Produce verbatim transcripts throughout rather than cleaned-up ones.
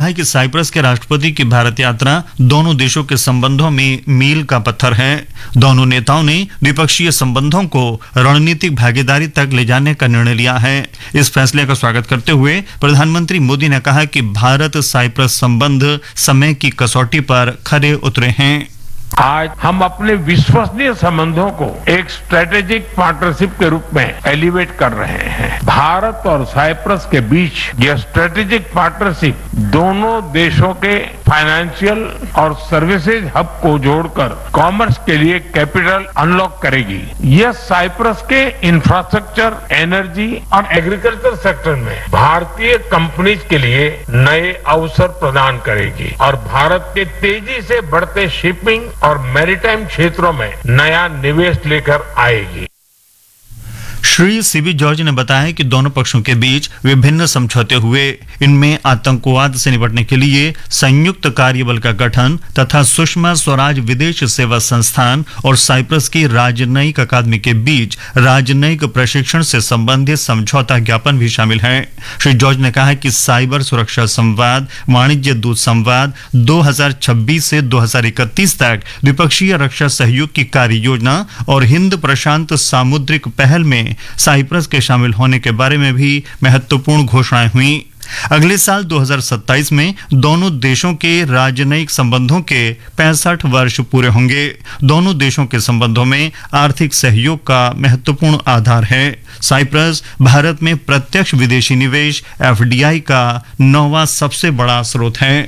है कि साइप्रस के राष्ट्रपति की भारत यात्रा दोनों देशों के संबंधों में मील का पत्थर है। दोनों नेताओं ने द्विपक्षीय संबंधों को रणनीतिक भागीदारी तक ले जाने का निर्णय लिया है। इस फैसले का स्वागत करते हुए प्रधानमंत्री मोदी ने कहा कि भारत साइप्रस संबंध समय की कसौटी पर खरे उतरे हैं। आज हम अपने विश्वसनीय संबंधों को एक स्ट्रेटेजिक पार्टनरशिप के रूप में एलिवेट कर रहे हैं। भारत और साइप्रस के बीच यह स्ट्रेटेजिक पार्टनरशिप दोनों देशों के फाइनेंशियल और सर्विसेज हब को जोड़कर कॉमर्स के लिए कैपिटल अनलॉक करेगी। यह साइप्रस के इंफ्रास्ट्रक्चर, एनर्जी और एग्रीकल्चर सेक्टर में भारतीय कंपनीज के लिए नए अवसर प्रदान करेगी और भारत के तेजी से बढ़ते शिपिंग और मैरीटाइम क्षेत्रों में नया निवेश लेकर आएगी। श्री सीबी जॉर्ज ने बताया कि दोनों पक्षों के बीच विभिन्न समझौते हुए। इनमें आतंकवाद से निपटने के लिए संयुक्त कार्यबल का गठन तथा सुषमा स्वराज विदेश सेवा संस्थान और साइप्रस की राजनयिक अकादमी के बीच राजनयिक प्रशिक्षण से संबंधित समझौता ज्ञापन भी शामिल है। श्री जॉर्ज ने कहा कि साइबर सुरक्षा संवाद, वाणिज्य दूत संवाद दो हज़ार छब्बीस से दो हज़ार इकतीस तक द्विपक्षीय रक्षा सहयोग की कार्य योजना और हिंद प्रशांत सामुद्रिक पहल में साइप्रस के शामिल होने के बारे में भी महत्वपूर्ण घोषणाएं हुई। अगले साल दो हज़ार सत्ताईस में दोनों देशों के राजनयिक संबंधों के पैंसठ वर्ष पूरे होंगे। दोनों देशों के संबंधों में आर्थिक सहयोग का महत्वपूर्ण आधार है। साइप्रस भारत में प्रत्यक्ष विदेशी निवेश एफ डी आई का नौवां सबसे बड़ा स्रोत है।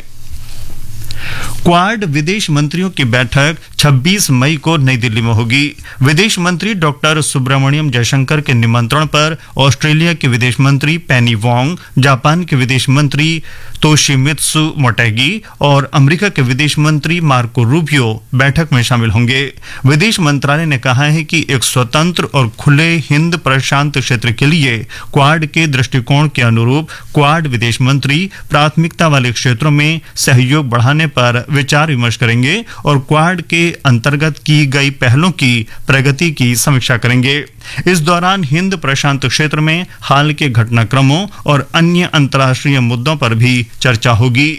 क्वाड विदेश मंत्रियों की बैठक छब्बीस मई को नई दिल्ली में होगी। विदेश मंत्री डॉक्टर सुब्रमण्यम जयशंकर के निमंत्रण पर ऑस्ट्रेलिया के विदेश मंत्री पेनी वोंग, जापान के विदेश मंत्री तोशिमित्सु मोटेगी और अमेरिका के विदेश मंत्री मार्को रूबियो बैठक में शामिल होंगे। विदेश मंत्रालय ने कहा है कि एक स्वतंत्र और खुले हिंद प्रशांत क्षेत्र के लिए क्वाड के दृष्टिकोण के अनुरूप क्वाड विदेश मंत्री प्राथमिकता वाले क्षेत्रों में सहयोग बढ़ाने पर विचार विमर्श करेंगे और क्वाड के अंतर्गत की गई पहलों की प्रगति की समीक्षा करेंगे। इस दौरान हिंद प्रशांत क्षेत्र में हाल के घटनाक्रमों और अन्य अंतर्राष्ट्रीय मुद्दों पर भी चर्चा होगी।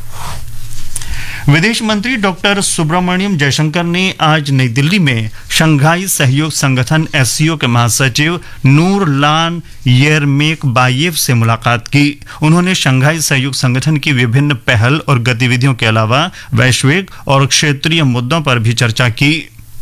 विदेश मंत्री डॉक्टर सुब्रमण्यम जयशंकर ने आज नई दिल्ली में शंघाई सहयोग संगठन एस सी ओ के महासचिव नूरलान येरमेकबायेव से मुलाकात की। उन्होंने शंघाई सहयोग संगठन की विभिन्न पहल और गतिविधियों के अलावा वैश्विक और क्षेत्रीय मुद्दों पर भी चर्चा की।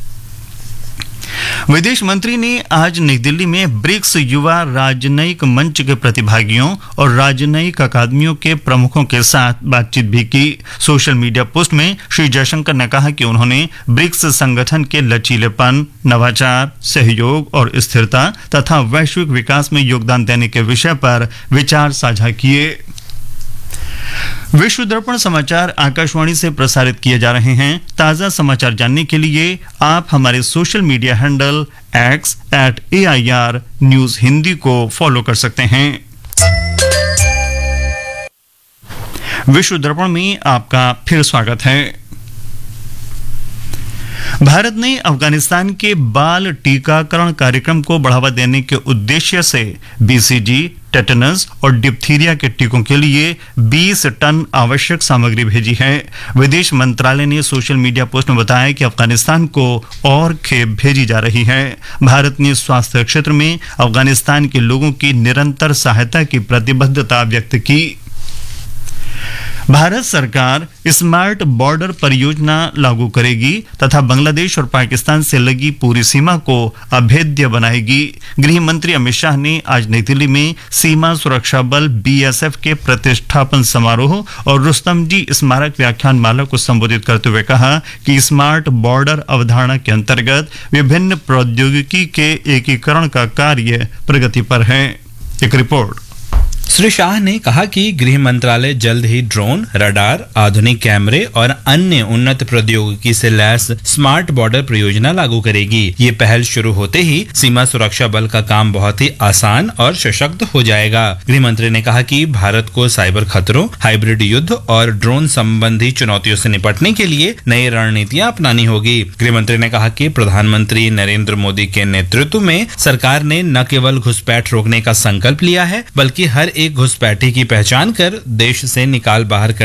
विदेश मंत्री ने आज नई दिल्ली में ब्रिक्स युवा राजनयिक मंच के प्रतिभागियों और राजनयिक अकादमियों के प्रमुखों के साथ बातचीत भी की। सोशल मीडिया पोस्ट में श्री जयशंकर ने कहा कि उन्होंने ब्रिक्स संगठन के लचीलेपन, नवाचार, सहयोग और स्थिरता तथा वैश्विक विकास में योगदान देने के विषय पर विचार साझा किए। विश्व दर्पण समाचार आकाशवाणी से प्रसारित किए जा रहे हैं। ताजा समाचार जानने के लिए आप हमारे social media handle x eight A I R news Hindi को फॉलो कर सकते हैं। विश्व दर्पण में आपका फिर स्वागत है। भारत ने अफगानिस्तान के बाल टीकाकरण कार्यक्रम को बढ़ावा देने के उद्देश्य से बी सी जी, टेटनस और डिप्थीरिया के टीकों के लिए बीस टन आवश्यक सामग्री भेजी है। विदेश मंत्रालय ने सोशल मीडिया पोस्ट में बताया कि अफगानिस्तान को और खेप भेजी जा रही है। भारत ने स्वास्थ्य क्षेत्र में अफगानिस्तान के लोगों की निरंतर सहायता की प्रतिबद्धता व्यक्त की। भारत सरकार स्मार्ट बॉर्डर परियोजना लागू करेगी तथा बांग्लादेश और पाकिस्तान से लगी पूरी सीमा को अभेद्य बनाएगी। गृह मंत्री अमित शाह ने आज नई दिल्ली में सीमा सुरक्षा बल बी एस एफ के प्रतिष्ठापन समारोह और रुस्तम जी स्मारक व्याख्यान माला को संबोधित करते हुए कहा कि स्मार्ट बॉर्डर अवधारणा के अंतर्गत विभिन्न प्रौद्योगिकी के एकीकरण का कार्य प्रगति पर है। एक रिपोर्ट। श्री शाह ने कहा कि गृह मंत्रालय जल्द ही ड्रोन, रडार, आधुनिक कैमरे और अन्य उन्नत प्रौद्योगिकी से लैस स्मार्ट बॉर्डर परियोजना लागू करेगी। ये पहल शुरू होते ही सीमा सुरक्षा बल का काम बहुत ही आसान और सशक्त हो जाएगा। गृह मंत्री ने कहा कि भारत को साइबर खतरों, हाइब्रिड युद्ध और ड्रोन संबंधी चुनौतियों से निपटने के लिए नई रणनीतियां अपनानी होगी। गृह मंत्री ने कहा कि प्रधानमंत्री नरेंद्र मोदी के नेतृत्व में सरकार ने न केवल घुसपैठ रोकने का संकल्प लिया है, बल्कि हर एक घुसपैठी की पहचान कर देश से निकाल बाहर कर